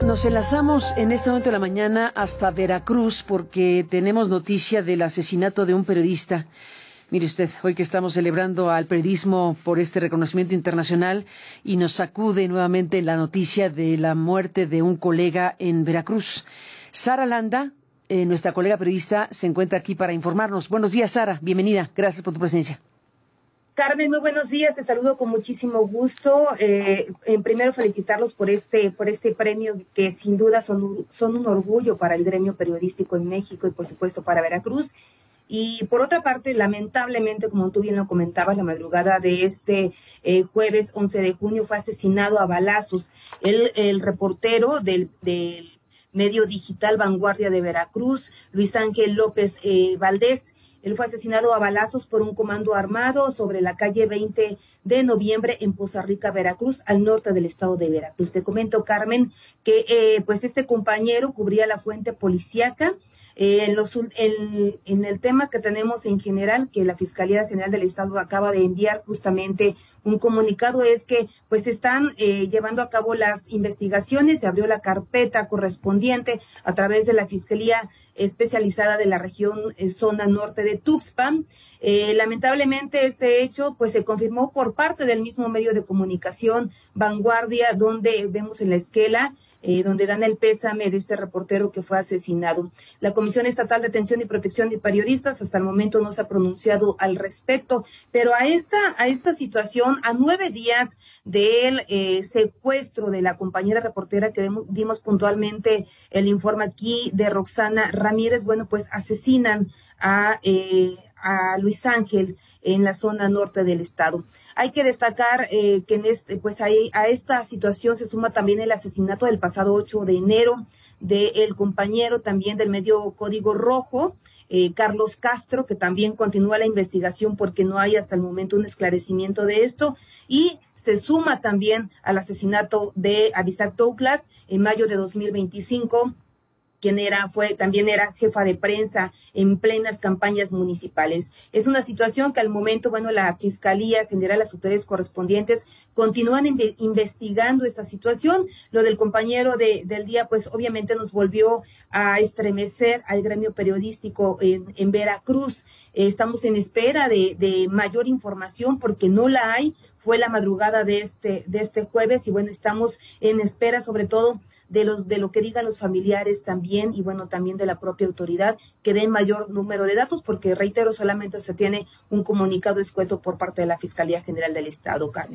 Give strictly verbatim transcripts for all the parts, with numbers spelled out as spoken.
Nos enlazamos en este momento de la mañana hasta Veracruz porque tenemos noticia del asesinato de un periodista. Mire usted, hoy que estamos celebrando al periodismo por este reconocimiento internacional y nos sacude nuevamente la noticia de la muerte de un colega en Veracruz. Sara Landa, eh, nuestra colega periodista, se encuentra aquí para informarnos. Buenos días, Sara. Bienvenida. Gracias por tu presencia. Carmen, muy buenos días, te saludo con muchísimo gusto. Eh, en primero felicitarlos por este, por este premio que sin duda son, son un orgullo para el gremio periodístico en México y por supuesto para Veracruz. Y por otra parte, lamentablemente, como tú bien lo comentabas, la madrugada de este eh, jueves once de junio fue asesinado a balazos el, el reportero del, del medio digital Vanguardia de Veracruz, Luis Ángel López eh, Valdés. Él fue asesinado a balazos por un comando armado sobre la calle veinte de noviembre en Poza Rica, Veracruz, al norte del estado de Veracruz. Te comento, Carmen, que eh, pues este compañero cubría la fuente policíaca. Eh, en, los, en, en el tema que tenemos en general, que la Fiscalía General del Estado acaba de enviar justamente un comunicado, es que pues están eh, llevando a cabo las investigaciones. Se abrió la carpeta correspondiente a través de la Fiscalía Especializada de la región eh, zona norte de Tuxpan. Eh, lamentablemente este hecho pues se confirmó por parte del mismo medio de comunicación Vanguardia, donde vemos en la esquela Eh, donde dan el pésame de este reportero que fue asesinado. La Comisión Estatal de Atención y Protección de Periodistas hasta el momento no se ha pronunciado al respecto, pero a esta, a esta situación, a nueve días del eh, secuestro de la compañera reportera que dimos, dimos puntualmente el informe aquí de Roxana Ramírez, bueno, pues asesinan a, eh, a Luis Ángel en la zona norte del estado. Hay que destacar eh, que en este, pues ahí, a esta situación se suma también el asesinato del pasado ocho de enero del compañero también del medio Código Rojo, eh, Carlos Castro, que también continúa la investigación porque no hay hasta el momento un esclarecimiento de esto, y se suma también al asesinato de Abisac Douglas en mayo de dos mil veinticinco, quien era, fue, también era jefa de prensa en plenas campañas municipales. Es una situación que al momento, bueno, la Fiscalía General, las autoridades correspondientes continúan inve investigando esta situación. Lo del compañero de, del día, pues obviamente nos volvió a estremecer al gremio periodístico en, en Veracruz. Eh, estamos en espera de, de mayor información porque no la hay. Fue la madrugada de este, de este jueves y bueno, estamos en espera sobre todo de los de lo que digan los familiares también y bueno, también de la propia autoridad que den mayor número de datos porque, reitero, solamente se tiene un comunicado escueto por parte de la Fiscalía General del Estado, Carmen.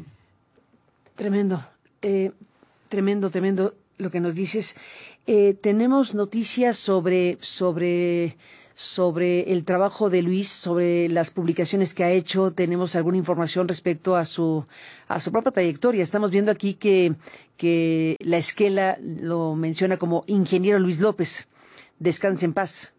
Tremendo, eh, tremendo, tremendo lo que nos dices. Eh, tenemos noticias sobre, sobre, sobre el trabajo de Luis, sobre las publicaciones que ha hecho. Tenemos alguna información respecto a su, a su propia trayectoria. Estamos viendo aquí que, que la esquela lo menciona como ingeniero Luis López. Descanse en paz.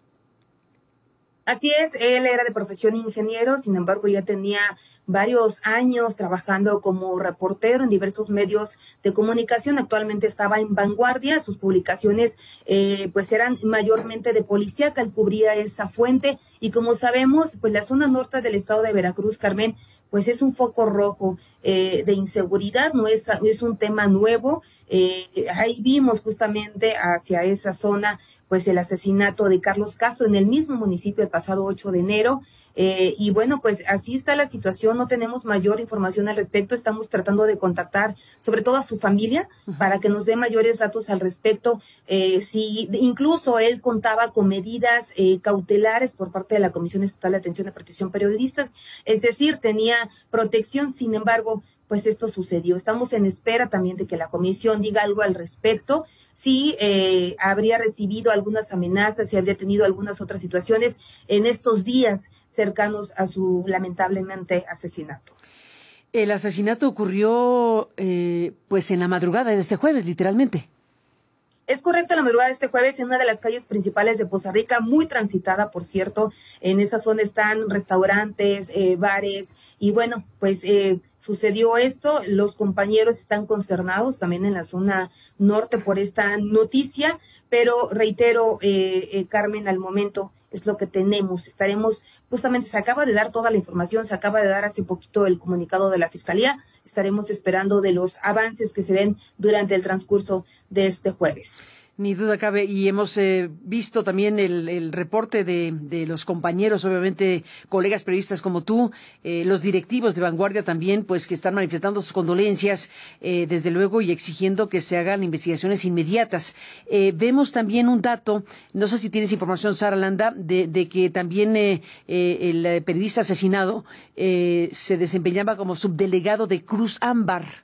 Así es, él era de profesión ingeniero, sin embargo ya tenía varios años trabajando como reportero en diversos medios de comunicación. Actualmente estaba en Vanguardia, sus publicaciones eh, pues eran mayormente de policía, que él cubría esa fuente y como sabemos, pues la zona norte del estado de Veracruz, Carmen, pues es un foco rojo eh, de inseguridad, no es, es un tema nuevo. Eh, ahí vimos justamente hacia esa zona pues el asesinato de Carlos Castro en el mismo municipio el pasado ocho de enero. Eh, y bueno, pues así está la situación, no tenemos mayor información al respecto, estamos tratando de contactar sobre todo a su familia para que nos dé mayores datos al respecto, eh, si incluso él contaba con medidas eh, cautelares por parte de la Comisión Estatal de Atención y Protección Periodistas, es decir, tenía protección, sin embargo, pues esto sucedió. Estamos en espera también de que la comisión diga algo al respecto, si eh, habría recibido algunas amenazas, si habría tenido algunas otras situaciones en estos días cercanos a su lamentablemente asesinato. El asesinato ocurrió eh, pues en la madrugada de este jueves, literalmente. Es correcto, la madrugada de este jueves en una de las calles principales de Poza Rica, muy transitada, por cierto. En esa zona están restaurantes, eh, bares, y bueno, pues eh, sucedió esto. Los compañeros están consternados también en la zona norte por esta noticia, pero reitero, eh, eh, Carmen, al momento es lo que tenemos. Estaremos, justamente se acaba de dar toda la información, se acaba de dar hace poquito el comunicado de la Fiscalía. estaremos esperando de los avances que se den durante el transcurso de este jueves. Ni duda cabe, y hemos eh, visto también el, el reporte de, de los compañeros, obviamente colegas periodistas como tú, eh, los directivos de Vanguardia también, pues que están manifestando sus condolencias, eh, desde luego, y exigiendo que se hagan investigaciones inmediatas. Eh, vemos también un dato, no sé si tienes información, Sara Landa, de, de que también eh, eh, el periodista asesinado eh, se desempeñaba como subdelegado de Cruz Ámbar.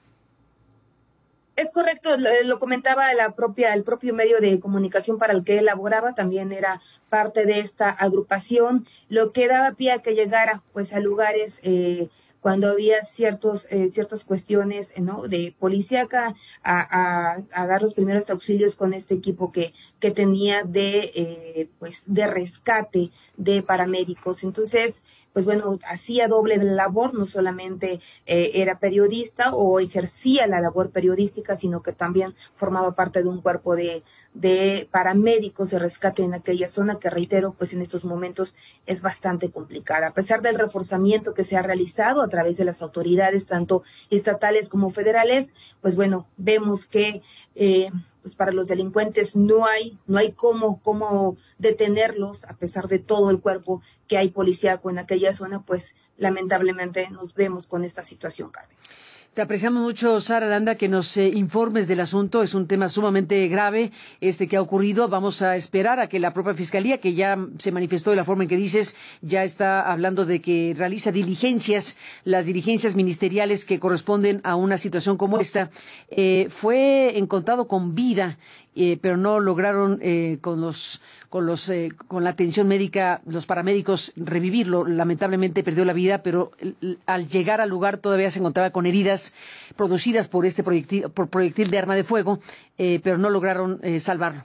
Es correcto, lo, lo comentaba la propia, el propio medio de comunicación para el que él laboraba, también era parte de esta agrupación, lo que daba pie a que llegara pues a lugares eh, cuando había ciertos eh, ciertas cuestiones, ¿no?, de policíaca, a, a, a dar los primeros auxilios con este equipo que, que tenía de eh, pues de rescate de paramédicos. Entonces, pues bueno, hacía doble labor, no solamente eh, era periodista o ejercía la labor periodística, sino que también formaba parte de un cuerpo de, de paramédicos de rescate en aquella zona que, reitero, pues en estos momentos es bastante complicada. A pesar del reforzamiento que se ha realizado a través de las autoridades, tanto estatales como federales, pues bueno, vemos que eh, pues para los delincuentes no hay, no hay cómo, cómo detenerlos, a pesar de todo el cuerpo que hay policíaco en aquella zona, pues lamentablemente nos vemos con esta situación, Carmen. Te apreciamos mucho, Sara Landa, que nos eh, informes del asunto. Es un tema sumamente grave este que ha ocurrido. Vamos a esperar a que la propia Fiscalía, que ya se manifestó de la forma en que dices, ya está hablando de que realiza diligencias, las diligencias ministeriales que corresponden a una situación como esta. Eh, fue encontrado con vida, eh, pero no lograron eh, con los con los eh, con la atención médica, los paramédicos, revivirlo. Lamentablemente perdió la vida, pero al llegar al lugar todavía se encontraba con heridas producidas por este proyectil, por proyectil de arma de fuego, eh, pero no lograron eh, salvarlo.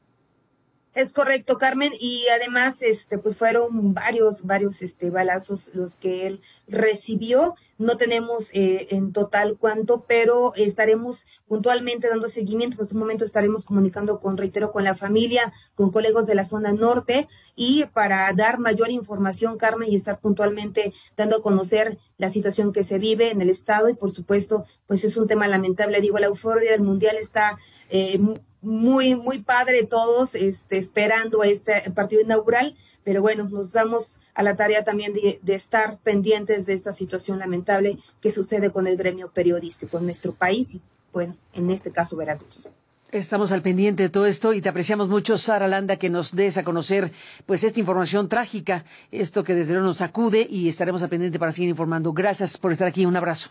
Es correcto, Carmen, y además este pues fueron varios varios este balazos los que él recibió. No tenemos eh, en total cuánto, pero estaremos puntualmente dando seguimiento. En su momento estaremos comunicando con, reitero, con la familia, con colegas de la zona norte, y para dar mayor información, Carmen, y estar puntualmente dando a conocer la situación que se vive en el estado. Y por supuesto, pues es un tema lamentable. Digo, la euforia del mundial está eh, muy, muy padre, todos este, esperando este partido inaugural, pero bueno, nos damos a la tarea también de, de estar pendientes de esta situación lamentable que sucede con el gremio periodístico en nuestro país y, bueno, en este caso Veracruz. Estamos al pendiente de todo esto y te apreciamos mucho, Sara Landa, que nos des a conocer pues esta información trágica, esto que desde luego nos sacude, y estaremos al pendiente para seguir informando. Gracias por estar aquí, un abrazo.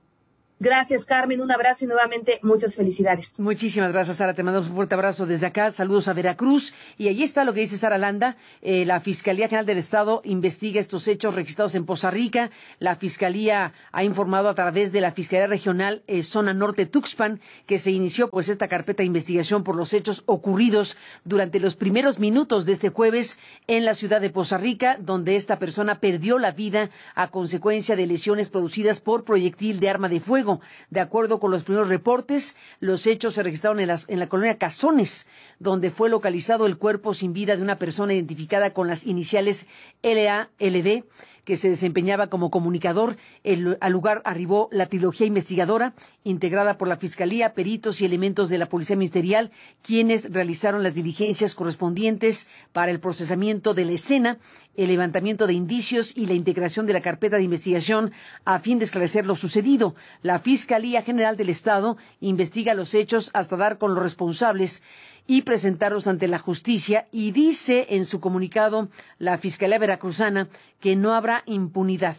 Gracias, Carmen, un abrazo y nuevamente muchas felicidades. Muchísimas gracias, Sara, te mandamos un fuerte abrazo desde acá, saludos a Veracruz, y allí está lo que dice Sara Landa. Eh, la Fiscalía General del Estado investiga estos hechos registrados en Poza Rica. La Fiscalía ha informado a través de la Fiscalía Regional eh, Zona Norte Tuxpan que se inició pues esta carpeta de investigación por los hechos ocurridos durante los primeros minutos de este jueves en la ciudad de Poza Rica, donde esta persona perdió la vida a consecuencia de lesiones producidas por proyectil de arma de fuego. De acuerdo con los primeros reportes, los hechos se registraron en, las, en la colonia Cazones, donde fue localizado el cuerpo sin vida de una persona identificada con las iniciales L A L B, que se desempeñaba como comunicador. El, al lugar arribó la trilogía investigadora, integrada por la Fiscalía, peritos y elementos de la Policía Ministerial, quienes realizaron las diligencias correspondientes para el procesamiento de la escena, el levantamiento de indicios y la integración de la carpeta de investigación a fin de esclarecer lo sucedido. La Fiscalía General del Estado investiga los hechos hasta dar con los responsables y presentarlos ante la justicia, y dice en su comunicado la Fiscalía Veracruzana que no habrá impunidad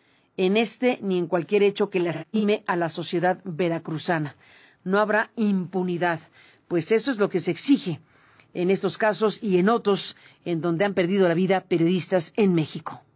en este ni en cualquier hecho que lastime a la sociedad veracruzana. No habrá impunidad, pues eso es lo que se exige en estos casos y en otros en donde han perdido la vida periodistas en México.